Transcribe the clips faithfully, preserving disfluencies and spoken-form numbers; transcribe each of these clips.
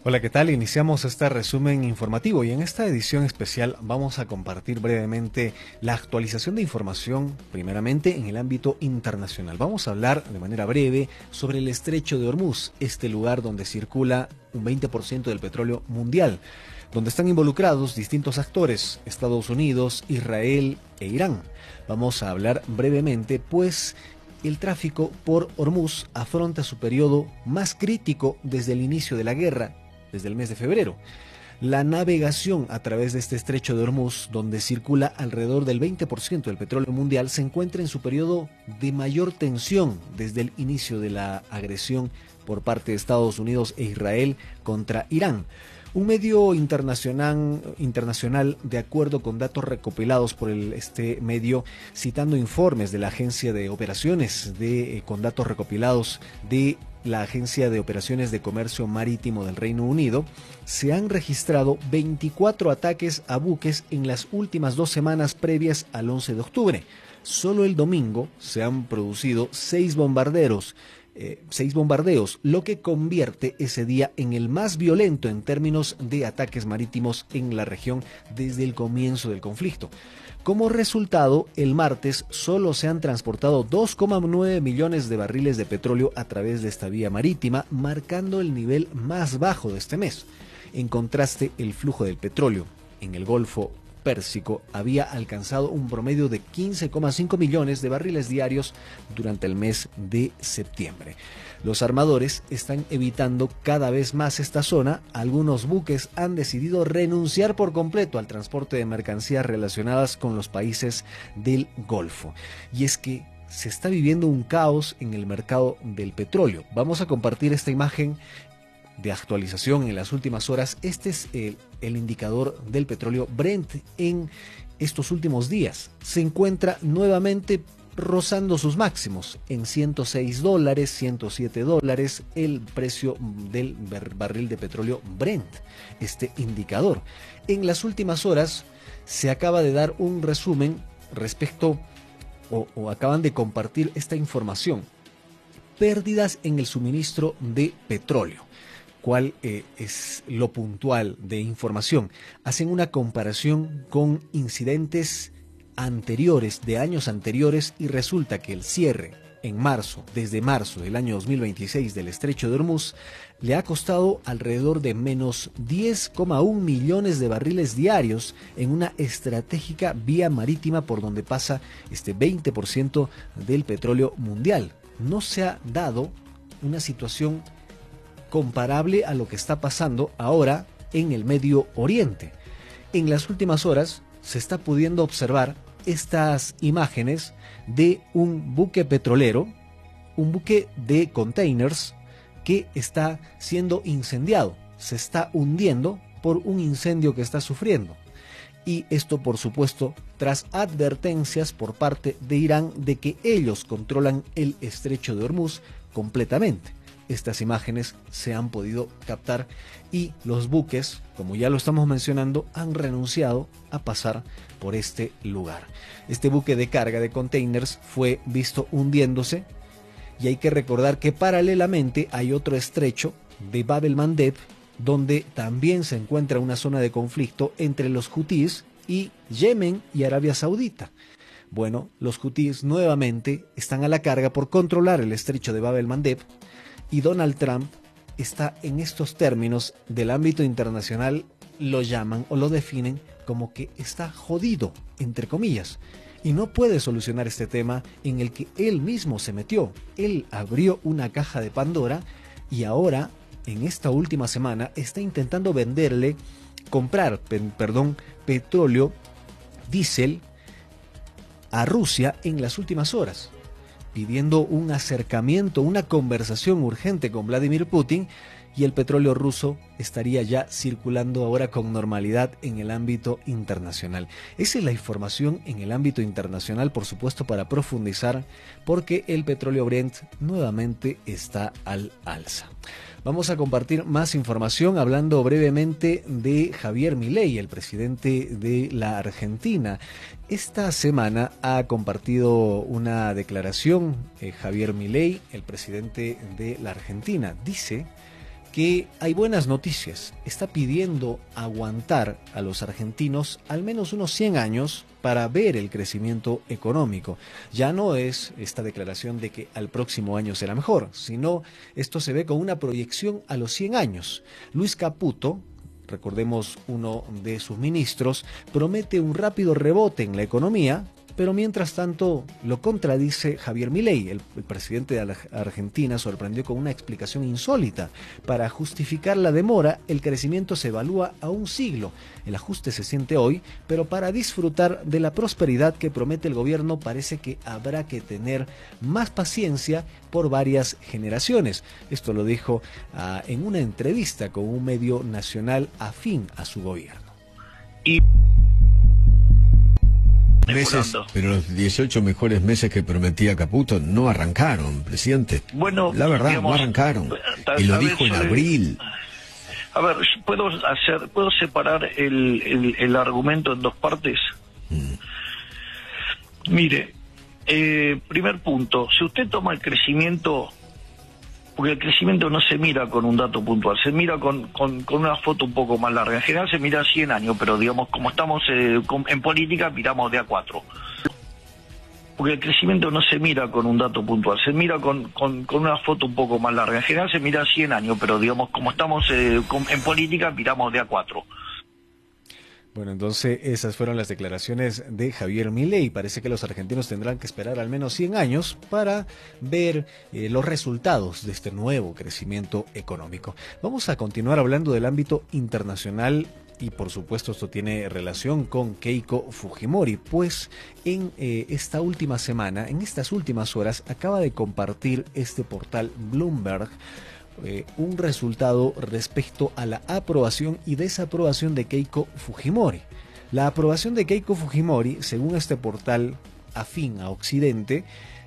Hola, ¿qué tal? Iniciamos este resumen informativo y en esta edición especial vamos a compartir brevemente la actualización de información, primeramente en el ámbito internacional. Vamos a hablar de manera breve sobre el Estrecho de Hormuz, este lugar donde circula un veinte por ciento del petróleo mundial, donde están involucrados distintos actores, Estados Unidos, Israel e Irán. Vamos a hablar brevemente, pues el tráfico por Hormuz afronta su periodo más crítico desde el inicio de la guerra, desde el mes de febrero. La navegación a través de este estrecho de Hormuz, donde circula alrededor del veinte por ciento del petróleo mundial, se encuentra en su periodo de mayor tensión desde el inicio de la agresión por parte de Estados Unidos e Israel contra Irán. Un medio internacional, internacional, de acuerdo con datos recopilados por el, este medio, citando informes de la Agencia de Operaciones, de, eh, con datos recopilados de la Agencia de Operaciones de Comercio Marítimo del Reino Unido, se han registrado veinticuatro ataques a buques en las últimas dos semanas previas al once de octubre. Solo el domingo se han producido seis bombarderos, Eh, seis bombardeos, lo que convierte ese día en el más violento en términos de ataques marítimos en la región desde el comienzo del conflicto. Como resultado, el martes solo se han transportado dos coma nueve millones de barriles de petróleo a través de esta vía marítima, marcando el nivel más bajo de este mes. En contraste, el flujo del petróleo en el Golfo Pérsico había alcanzado un promedio de quince coma cinco millones de barriles diarios durante el mes de septiembre. Los armadores están evitando cada vez más esta zona. Algunos buques han decidido renunciar por completo al transporte de mercancías relacionadas con los países del Golfo. Y es que se está viviendo un caos en el mercado del petróleo. Vamos a compartir esta imagen de actualización en las últimas horas. Este es el, el indicador del petróleo Brent en estos últimos días. Se encuentra nuevamente rozando sus máximos en ciento seis dólares, ciento siete dólares el precio del barril de petróleo Brent, este indicador. En las últimas horas se acaba de dar un resumen respecto o, o acaban de compartir esta información: pérdidas en el suministro de petróleo. ¿Cuál eh, es lo puntual de información? Hacen una comparación con incidentes anteriores, de años anteriores, y resulta que el cierre en marzo, desde marzo del año dos mil veintiséis del Estrecho de Hormuz, le ha costado alrededor de menos diez coma uno millones de barriles diarios en una estratégica vía marítima por donde pasa este veinte por ciento del petróleo mundial. No se ha dado una situación comparable a lo que está pasando ahora en el Medio Oriente. En las últimas horas se está pudiendo observar estas imágenes de un buque petrolero, un buque de containers que está siendo incendiado, se está hundiendo por un incendio que está sufriendo. Y esto, por supuesto, tras advertencias por parte de Irán de que ellos controlan el Estrecho de Hormuz completamente. Estas imágenes se han podido captar y los buques, como ya lo estamos mencionando, han renunciado a pasar por este lugar. Este buque de carga de containers fue visto hundiéndose, y hay que recordar que paralelamente hay otro estrecho de Bab el-Mandeb, donde también se encuentra una zona de conflicto entre los hutíes y Yemen y Arabia Saudita. Bueno, los hutíes nuevamente están a la carga por controlar el estrecho de Bab el-Mandeb, y Donald Trump está en estos términos del ámbito internacional, lo llaman o lo definen como que está jodido, entre comillas, y no puede solucionar este tema en el que él mismo se metió. Él abrió una caja de Pandora y ahora, en esta última semana, está intentando venderle, comprar, perdón, petróleo, diésel a Rusia en las últimas horas, pidiendo un acercamiento, una conversación urgente con Vladimir Putin, y el petróleo ruso estaría ya circulando ahora con normalidad en el ámbito internacional. Esa es la información en el ámbito internacional, por supuesto, para profundizar, porque el petróleo Brent nuevamente está al alza. Vamos a compartir más información hablando brevemente de Javier Milei, el presidente de la Argentina. Esta semana ha compartido una declaración eh, Javier Milei, el presidente de la Argentina. Dice que hay buenas noticias. Está pidiendo aguantar a los argentinos al menos unos cien años para ver el crecimiento económico. Ya no es esta declaración de que al próximo año será mejor, sino esto se ve con una proyección a los cien años. Luis Caputo, recordemos uno de sus ministros, promete un rápido rebote en la economía, pero mientras tanto lo contradice Javier Milei. El, el presidente de la Argentina sorprendió con una explicación insólita. Para justificar la demora, el crecimiento se evalúa a un siglo. El ajuste se siente hoy, pero para disfrutar de la prosperidad que promete el gobierno parece que habrá que tener más paciencia por varias generaciones. Esto lo dijo uh, en una entrevista con un medio nacional afín a su gobierno. Y meses, pero los dieciocho mejores meses que prometía Caputo no arrancaron, presidente. Bueno, la verdad, digamos, no arrancaron. Tal, y lo tal dijo en abril. A ver, puedo hacer, puedo separar el, el, el argumento en dos partes. Mm. Mire, eh, primer punto, si usted toma el crecimiento, porque el crecimiento no se mira con un dato puntual, se mira con, con, con una foto un poco más larga. En general se mira cien años, pero digamos, como estamos eh, con, en política, miramos de a cuatro. Porque el crecimiento no se mira con un dato puntual, se mira con, con, con una foto un poco más larga. En general se mira cien años, pero digamos, como estamos eh, con, en política, miramos de a cuatro. Bueno, entonces esas fueron las declaraciones de Javier Milei. Parece que los argentinos tendrán que esperar al menos cien años para ver eh, los resultados de este nuevo crecimiento económico. Vamos a continuar hablando del ámbito internacional y por supuesto esto tiene relación con Keiko Fujimori, pues en eh, esta última semana, en estas últimas horas, acaba de compartir este portal Bloomberg Eh, un resultado respecto a la aprobación y desaprobación de Keiko Fujimori. La aprobación de Keiko Fujimori, según este portal afín a Occidente,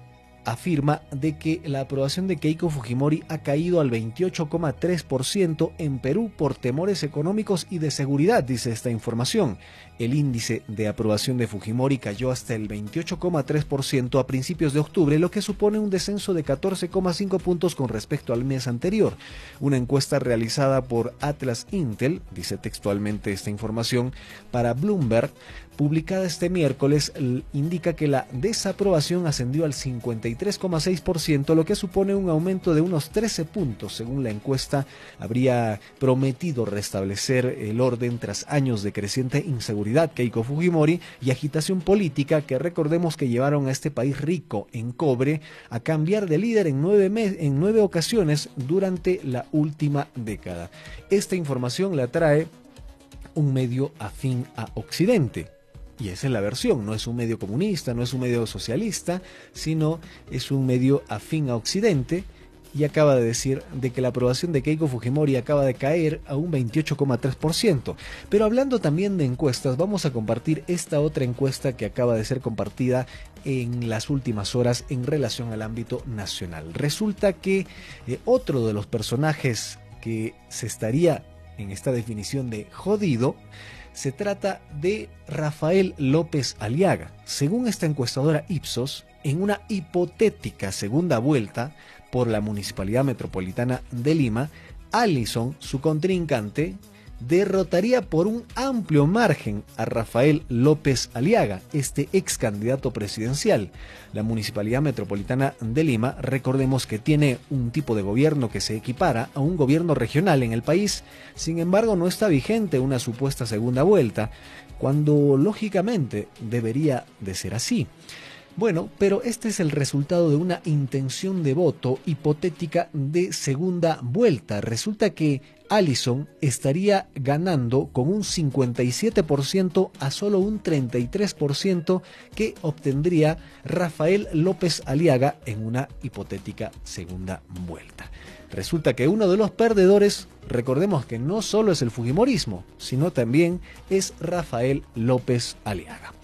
afirma de que la aprobación de Keiko Fujimori ha caído al veintiocho coma tres por ciento en Perú por temores económicos y de seguridad, dice esta información. El índice de aprobación de Fujimori cayó hasta el veintiocho coma tres por ciento a principios de octubre, lo que supone un descenso de catorce coma cinco puntos con respecto al mes anterior. Una encuesta realizada por Atlas Intel, dice textualmente esta información, para Bloomberg, publicada este miércoles, indica que la desaprobación ascendió al cincuenta y tres coma seis por ciento, lo que supone un aumento de unos trece puntos. Según la encuesta, habría prometido restablecer el orden tras años de creciente inseguridad Keiko Fujimori y agitación política que recordemos que llevaron a este país rico en cobre a cambiar de líder en nueve, mes, en nueve ocasiones durante la última década. Esta información la trae un medio afín a Occidente. Y esa es la versión, no es un medio comunista, no es un medio socialista, sino es un medio afín a Occidente y acaba de decir de que la aprobación de Keiko Fujimori acaba de caer a un veintiocho coma tres por ciento. Pero hablando también de encuestas, vamos a compartir esta otra encuesta que acaba de ser compartida en las últimas horas en relación al ámbito nacional. Resulta que eh, otro de los personajes que se estaría en esta definición de jodido, se trata de Rafael López Aliaga. Según esta encuestadora Ipsos, en una hipotética segunda vuelta por la Municipalidad Metropolitana de Lima, Alison, su contrincante, derrotaría por un amplio margen a Rafael López Aliaga, este ex candidato presidencial. La Municipalidad Metropolitana de Lima, recordemos que tiene un tipo de gobierno que se equipara a un gobierno regional en el país, sin embargo no está vigente una supuesta segunda vuelta, cuando lógicamente debería de ser así. Bueno, pero este es el resultado de una intención de voto hipotética de segunda vuelta. Resulta que Alison estaría ganando con un cincuenta y siete por ciento a solo un treinta y tres por ciento que obtendría Rafael López Aliaga en una hipotética segunda vuelta. Resulta que uno de los perdedores, recordemos que no solo es el fujimorismo, sino también es Rafael López Aliaga.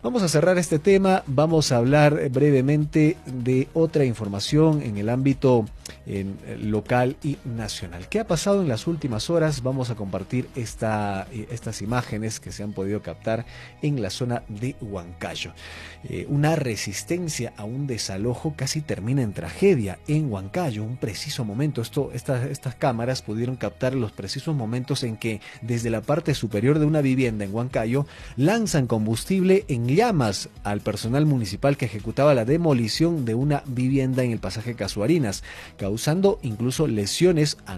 Vamos a cerrar este tema, vamos a hablar brevemente de otra información en el ámbito en, local y nacional. ¿Qué ha pasado en las últimas horas? Vamos a compartir esta, estas imágenes que se han podido captar en la zona de Huancayo. Eh, una resistencia a un desalojo casi termina en tragedia en Huancayo, un preciso momento. Esto, estas, estas cámaras pudieron captar los precisos momentos en que desde la parte superior de una vivienda en Huancayo lanzan combustible en llamas al personal municipal que ejecutaba la demolición de una vivienda en el pasaje Casuarinas, causando incluso lesiones a